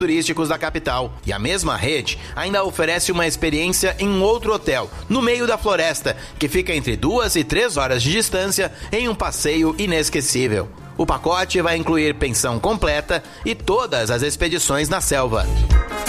turísticos da capital. E a mesma rede ainda oferece uma experiência em um outro hotel, no meio da floresta, que fica entre 2 e 3 horas de distância em um passeio inesquecível. O pacote vai incluir pensão completa e todas as expedições na selva.